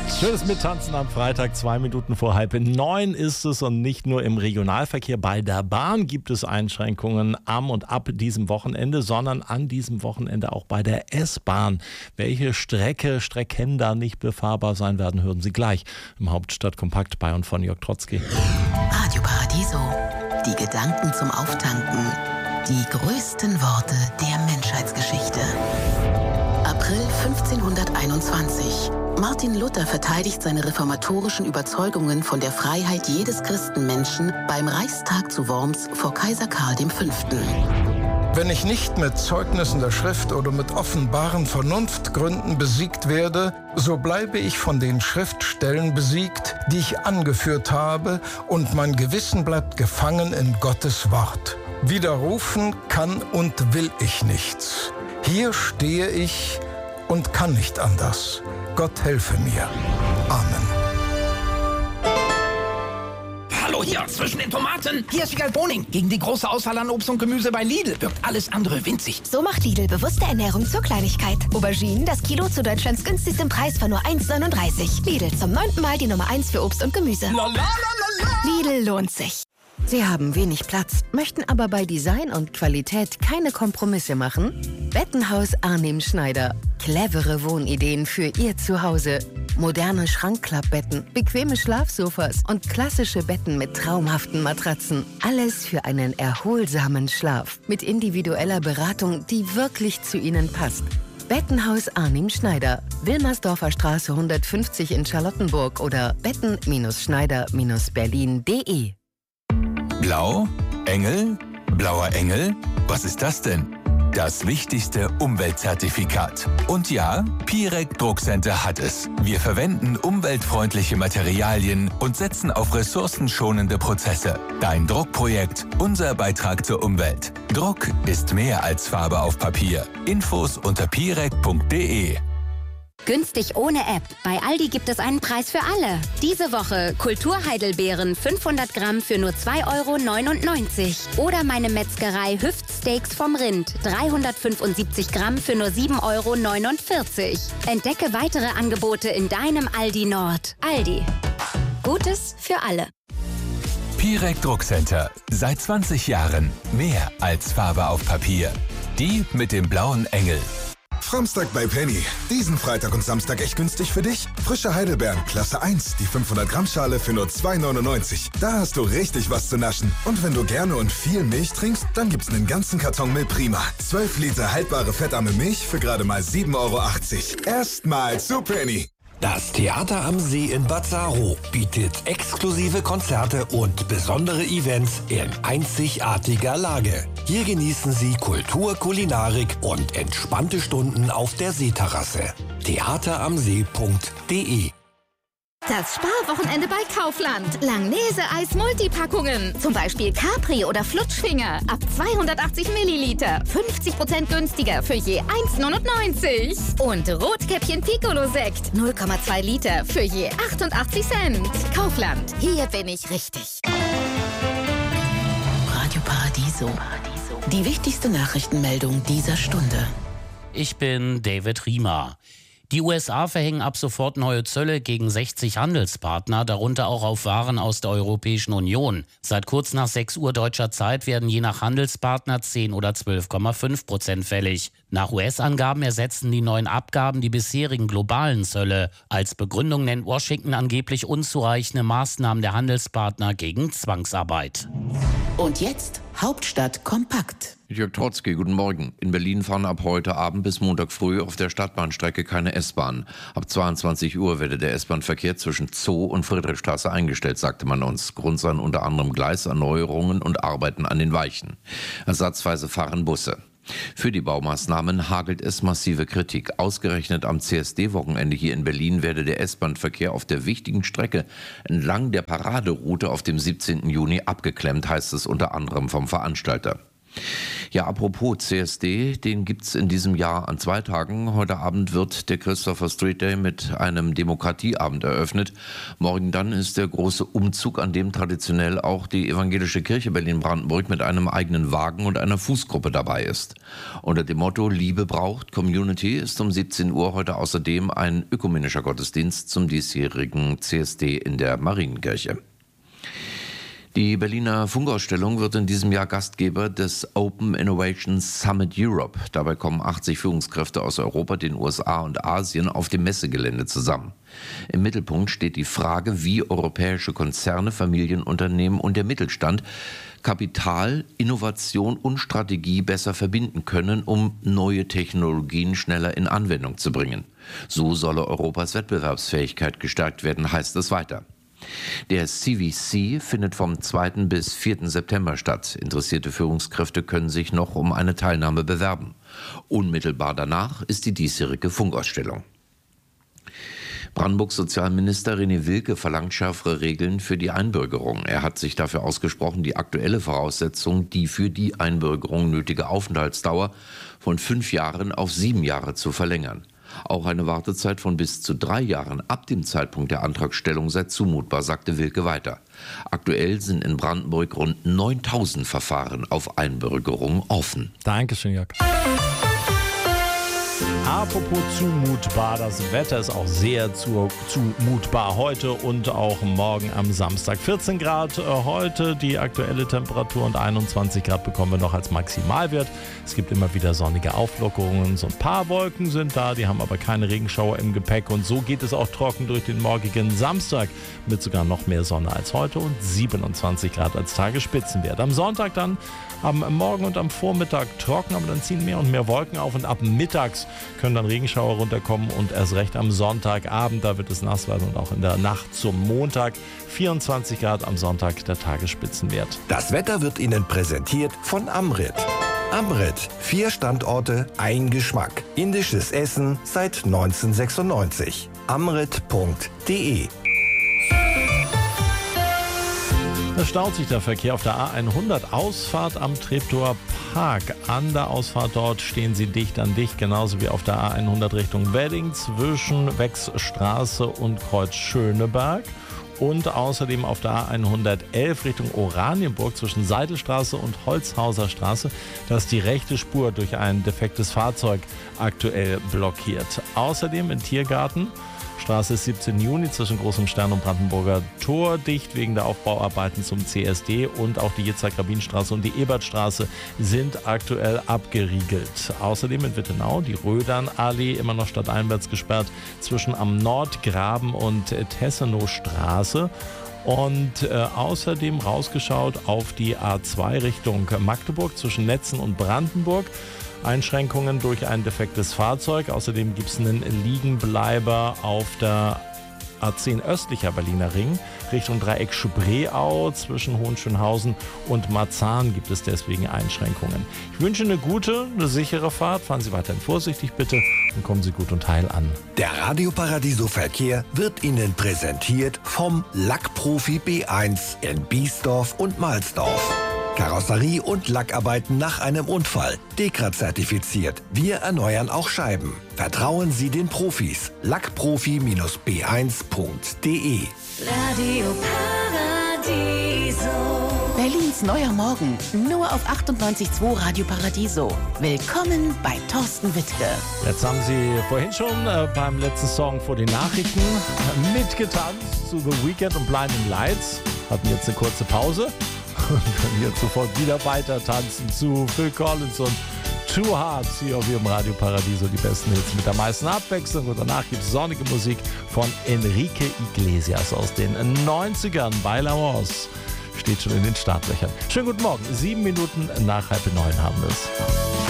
Schönes Mittanzen am Freitag, 2 Minuten vor 8:30 ist es, und nicht nur im Regionalverkehr. Bei der Bahn gibt es Einschränkungen am und ab diesem Wochenende, sondern an diesem Wochenende auch bei der S-Bahn. Welche Strecken da nicht befahrbar sein werden, hören Sie gleich im Hauptstadtkompakt bei und von Jörg Trotzki. Radio Paradiso, die Gedanken zum Auftanken, die größten Worte der Menschheitsgeschichte. April 1521. Martin Luther verteidigt seine reformatorischen Überzeugungen von der Freiheit jedes Christenmenschen beim Reichstag zu Worms vor Kaiser Karl V. Wenn ich nicht mit Zeugnissen der Schrift oder mit offenbaren Vernunftgründen besiegt werde, so bleibe ich von den Schriftstellen besiegt, die ich angeführt habe, und mein Gewissen bleibt gefangen in Gottes Wort. Widerrufen kann und will ich nichts. Hier stehe ich und kann nicht anders. Gott helfe mir. Amen. Hallo hier, zwischen den Tomaten. Hier ist Wiegald Boning. Gegen die große Auswahl an Obst und Gemüse bei Lidl wirkt alles andere winzig. So macht Lidl bewusste Ernährung zur Kleinigkeit. Auberginen, das Kilo zu Deutschlands günstigstem Preis von nur 1,39. Lidl, zum 9. Mal die Nummer 1 für Obst und Gemüse. Lidl lohnt sich. Sie haben wenig Platz, möchten aber bei Design und Qualität keine Kompromisse machen? Bettenhaus Arnim Schneider. Clevere Wohnideen für Ihr Zuhause. Moderne Schrankklappbetten, bequeme Schlafsofas und klassische Betten mit traumhaften Matratzen. Alles für einen erholsamen Schlaf. Mit individueller Beratung, die wirklich zu Ihnen passt. Bettenhaus Arnim Schneider. Wilmersdorfer Straße 150 in Charlottenburg oder betten-schneider-berlin.de. Blau? Engel? Blauer Engel? Was ist das denn? Das wichtigste Umweltzertifikat. Und ja, Pirec Druckcenter hat es. Wir verwenden umweltfreundliche Materialien und setzen auf ressourcenschonende Prozesse. Dein Druckprojekt, unser Beitrag zur Umwelt. Druck ist mehr als Farbe auf Papier. Infos unter pirec.de. Günstig ohne App. Bei Aldi gibt es einen Preis für alle. Diese Woche Kulturheidelbeeren 500 Gramm für nur 2,99 € Oder meine Metzgerei Hüftsteaks vom Rind 375 Gramm für nur 7,49 €. Entdecke weitere Angebote in deinem Aldi Nord. Aldi. Gutes für alle. Pirec Druckcenter. Seit 20 Jahren mehr als Farbe auf Papier. Die mit dem blauen Engel. Framstag bei Penny. Diesen Freitag und Samstag echt günstig für dich? Frische Heidelbeeren, Klasse 1, die 500 Gramm Schale für nur 2,99 €. Da hast du richtig was zu naschen. Und wenn du gerne und viel Milch trinkst, dann gibt's einen ganzen Karton Milprima. 12 Liter haltbare fettarme Milch für gerade mal 7,80 €. Erstmal zu Penny. Das Theater am See in Bad Saro bietet exklusive Konzerte und besondere Events in einzigartiger Lage. Hier genießen Sie Kultur, Kulinarik und entspannte Stunden auf der Seeterrasse. theateramsee.de. Das Sparwochenende bei Kaufland. Langnese-Eis Multipackungen. Zum Beispiel Capri oder Flutschfinger. Ab 280 Milliliter. 50% günstiger für je 1,99 €. Und Rotkäppchen Piccolo-Sekt. 0,2 Liter für je 88 Cent. Kaufland. Hier bin ich richtig. Radio Paradiso. Die wichtigste Nachrichtenmeldung dieser Stunde. Ich bin David Riemer. Die USA verhängen ab sofort neue Zölle gegen 60 Handelspartner, darunter auch auf Waren aus der Europäischen Union. Seit kurz nach 6 Uhr deutscher Zeit werden je nach Handelspartner 10 oder 12,5% fällig. Nach US-Angaben ersetzen die neuen Abgaben die bisherigen globalen Zölle. Als Begründung nennt Washington angeblich unzureichende Maßnahmen der Handelspartner gegen Zwangsarbeit. Und jetzt Hauptstadt kompakt. Jörg Trotzki, guten Morgen. In Berlin fahren ab heute Abend bis Montag früh auf der Stadtbahnstrecke keine S-Bahn. Ab 22 Uhr werde der S-Bahn-Verkehr zwischen Zoo und Friedrichstraße eingestellt, sagte man uns. Grund seien unter anderem Gleiserneuerungen und Arbeiten an den Weichen. Ersatzweise fahren Busse. Für die Baumaßnahmen hagelt es massive Kritik. Ausgerechnet am CSD-Wochenende hier in Berlin werde der S-Bahn-Verkehr auf der wichtigen Strecke entlang der Paraderoute auf dem 17. Juni abgeklemmt, heißt es unter anderem vom Veranstalter. Ja, apropos CSD, den gibt's in diesem Jahr an 2 Tagen. Heute Abend wird der Christopher Street Day mit einem Demokratieabend eröffnet. Morgen dann ist der große Umzug, an dem traditionell auch die Evangelische Kirche Berlin-Brandenburg mit einem eigenen Wagen und einer Fußgruppe dabei ist. Unter dem Motto Liebe braucht Community ist um 17 Uhr heute außerdem ein ökumenischer Gottesdienst zum diesjährigen CSD in der Marienkirche. Die Berliner Funkausstellung wird in diesem Jahr Gastgeber des Open Innovation Summit Europe. Dabei kommen 80 Führungskräfte aus Europa, den USA und Asien auf dem Messegelände zusammen. Im Mittelpunkt steht die Frage, wie europäische Konzerne, Familienunternehmen und der Mittelstand Kapital, Innovation und Strategie besser verbinden können, um neue Technologien schneller in Anwendung zu bringen. So solle Europas Wettbewerbsfähigkeit gestärkt werden, heißt es weiter. Der CVC findet vom 2. bis 4. September statt. Interessierte Führungskräfte können sich noch um eine Teilnahme bewerben. Unmittelbar danach ist die diesjährige Funkausstellung. Brandenburgs Sozialminister René Wilke verlangt schärfere Regeln für die Einbürgerung. Er hat sich dafür ausgesprochen, die aktuelle Voraussetzung, die für die Einbürgerung nötige Aufenthaltsdauer von 5 Jahren auf 7 Jahre zu verlängern. Auch eine Wartezeit von bis zu 3 Jahren ab dem Zeitpunkt der Antragstellung sei zumutbar, sagte Wilke weiter. Aktuell sind in Brandenburg rund 9000 Verfahren auf Einbürgerung offen. Dankeschön, Jörg. Apropos zumutbar, das Wetter ist auch sehr zumutbar heute und auch morgen am Samstag. 14 Grad heute die aktuelle Temperatur und 21 Grad bekommen wir noch als Maximalwert. Es gibt immer wieder sonnige Auflockerungen, so ein paar Wolken sind da, die haben aber keine Regenschauer im Gepäck und so geht es auch trocken durch den morgigen Samstag mit sogar noch mehr Sonne als heute und 27 Grad als Tagesspitzenwert. Am Sonntag dann am Morgen und am Vormittag trocken, aber dann ziehen mehr und mehr Wolken auf und ab mittags können dann Regenschauer runterkommen und erst recht am Sonntagabend, da wird es nass werden und auch in der Nacht zum Montag 24 Grad am Sonntag der Tagesspitzenwert. Das Wetter wird Ihnen präsentiert von Amrit. Amrit, 4 Standorte, ein Geschmack. Indisches Essen seit 1996. amrit.de. Es staut sich der Verkehr auf der A100 Ausfahrt am Treptower Park. An der Ausfahrt dort stehen sie dicht an dicht, genauso wie auf der A100 Richtung Wedding zwischen Wechsstraße und Kreuz Schöneberg. Und außerdem auf der A111 Richtung Oranienburg zwischen Seidelstraße und Holzhauser Straße. Da ist die rechte Spur durch ein defektes Fahrzeug aktuell blockiert. Außerdem im Tiergarten Straße 17 Juni zwischen Großem Stern und Brandenburger Tor dicht wegen der Aufbauarbeiten zum CSD und auch die Jitzak-Rabin-Straße und die Ebertstraße sind aktuell abgeriegelt. Außerdem in Wittenau die Rödernallee immer noch stadteinwärts gesperrt zwischen am Nordgraben und Tessenowstraße. Und außerdem rausgeschaut auf die A2 Richtung Magdeburg zwischen Netzen und Brandenburg. Einschränkungen durch ein defektes Fahrzeug. Außerdem gibt es einen Liegenbleiber auf der A10 östlicher Berliner Ring Richtung Dreieck Spreeau zwischen Hohenschönhausen und Marzahn gibt es deswegen Einschränkungen. Ich wünsche eine gute, eine sichere Fahrt. Fahren Sie weiterhin vorsichtig bitte und kommen Sie gut und heil an. Der Radio Paradiso Verkehr wird Ihnen präsentiert vom Lackprofi B1 in Biesdorf und Mahlsdorf. Karosserie und Lackarbeiten nach einem Unfall. Dekra-zertifiziert. Wir erneuern auch Scheiben. Vertrauen Sie den Profis. Lackprofi-b1.de. Radio Paradiso. Berlins neuer Morgen. Nur auf 98.2 Radio Paradiso. Willkommen bei Thorsten Wittke. Jetzt haben Sie vorhin schon beim letzten Song vor den Nachrichten mitgetanzt zu The Weeknd und Blinding Lights. Hatten jetzt eine kurze Pause. Und können jetzt sofort wieder weiter tanzen zu Phil Collins und Too Hard hier auf Ihrem Radio Paradiso. Die besten Hits mit der meisten Abwechslung. Und danach gibt es sonnige Musik von Enrique Iglesias aus den 90ern. Baila Voz steht schon in den Startlöchern. Schönen guten Morgen. 7 Minuten nach 8:30 haben wir es.